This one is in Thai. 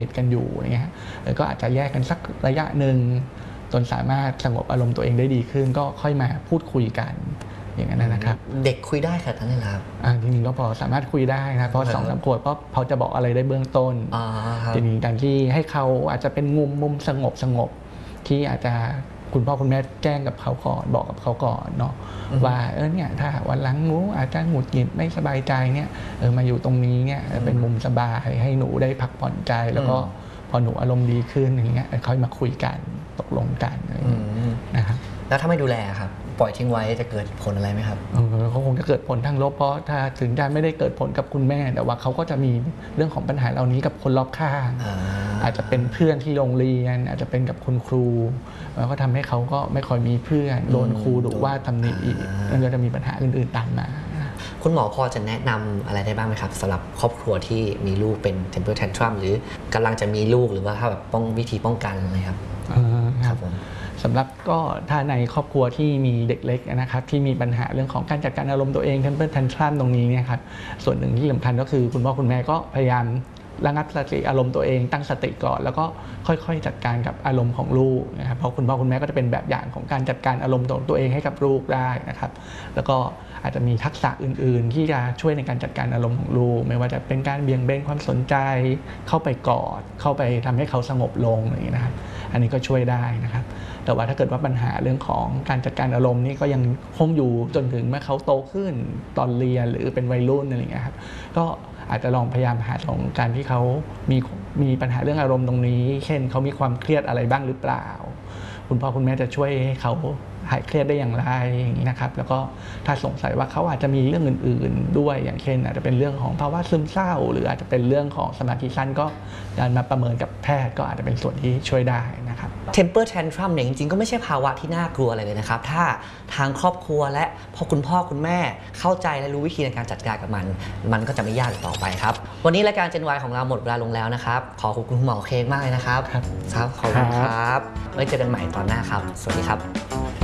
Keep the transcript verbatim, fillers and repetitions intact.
ติดกันอยู่อย่างเงี้ยก็อาจจะแยกกันสักระยะหนึ่งจนสามารถสงบอารมณ์ตัวเองได้ดีขึ้นก็ค่อยมาพูดคุยกันอย่างนั้นนะครับเด็กคุยได้ค่ะท่านนี่ครับจริงๆก็พอสามารถคุยได้นะเพราะสองสามขวบก็เขาจะบอกอะไรได้เบื้องต้นทีนี้การที่ให้เขาอาจจะเป็นมุมมุมสงบสงบที่อาจจะคุณพ่อคุณแม่แจ้งกับเขาก่อนบอกกับเขาก่อนเนาะว่าเออเนี่ยถ้าวันหลังหนูอาจจะหงุดหงิดไม่สบายใจเนี่ยเออมาอยู่ตรงนี้เนี่ยเป็นมุมสบายให้หนูได้พักผ่อนใจแล้วก็พอหนูอารมณ์ดีขึ้นอย่างเงี้ยค่อยมาคุยกันตกลงกันนะครับแล้วถ้าไม่ดูแลครับปล่อยทิ้งไว้จะเกิดผลอะไรไหมครับเขาคงจะเกิดผลทางลบเพราะถ้าถึงจะไม่ได้เกิดผลกับคุณแม่แต่ว่าเขาก็จะมีเรื่องของปัญหาเหล่านี้กับคนรอบข้างอาจจะเป็นเพื่อนที่โรงเรียนอาจจะเป็นกับคุณครูแล้วก็ทำให้เขาก็ไม่ค่อยมีเพื่อนโดนครูดุว่าตำหนิอีกแล้วก็จะมีปัญหาอื่นๆตามมาคุณหมอพอจะแนะนำอะไรได้บ้างไหมครับสำหรับครอบครัวที่มีลูกเป็น temper tantrum หรือกำลังจะมีลูกหรือว่าถ้าแบบป้องวิธีป้องกันนะครับครับผมสำหรับก็ถ้าในครอบครัวที่มีเด็กเล็กนะครับที่มีปัญหาเรื่องของการจัดการอารมณ์ตัวเอง temper tantrum ตรงนี้เนี่ยครับส่วนหนึ่งที่สำคัญก็คือคุณพ่อคุณแม่ก็พยายามระงับสติอารมณ์ตัวเองตั้งสติก่อนแล้วก็ค่อยๆจัดการกับอารมณ์ของลูกนะครับเพราะคุณพ่อคุณแม่ก็จะเป็นแบบอย่างของการจัดการอารมณ์ของตัวเองให้กับลูกได้นะครับแล้วก็อาจจะมีทักษะอื่นๆที่จะช่วยในการจัดการอารมณ์ของลูกไม่ว่าจะเป็นการเบี่ยงเบนความสนใจเข้าไปกอดเข้าไปทำให้เขาสงบลงอย่างนี้นะครับอันนี้ก็ช่วยได้นะครับแต่ว่าถ้าเกิดว่าปัญหาเรื่องของการจัดการอารมณ์นี่ก็ยังคงอยู่จนถึงเมื่อเขาโตขึ้นตอนเรียนหรือเป็นวัยรุ่นอะไรอย่างเงี้ยครับก็อาจจะลองพยายามหาของการที่เขามีมีปัญหาเรื่องอารมณ์ตรงนี้เช่นเขามีความเครียดอะไรบ้างหรือเปล่าคุณพ่อคุณแม่จะช่วยให้เขาหายเครียดได้อย่างไรอย่างนี้นะครับแล้วก็ถ้าสงสัยว่าเขาอาจจะมีเรื่องอื่นๆด้วยอย่างเช่นอาจจะเป็นเรื่องของภาวะซึมเศร้าหรืออาจจะเป็นเรื่องของสมาธิสั้นก็การมาประเมินกับแพทย์ก็อาจจะเป็นส่วนที่ช่วยได้นะครับ temper tantrum เนี่ยจริงๆก็ไม่ใช่ภาวะที่น่ากลัวอะไรเลยนะครับถ้าทางครอบครัวและพอคุณพ่อคุณแม่เข้าใจและรู้วิธีในการจัดการกับมันมันก็จะไม่ยากต่อไปครับวันนี้รายการ Gen Y ของเราหมดเวลาลงแล้วนะครับขอขอบคุณคุณหมอเค้กมากเลยนะครับครับขอบคุณครับไว้เจอกันใหม่ตอนหน้าครับสวัสดีครับ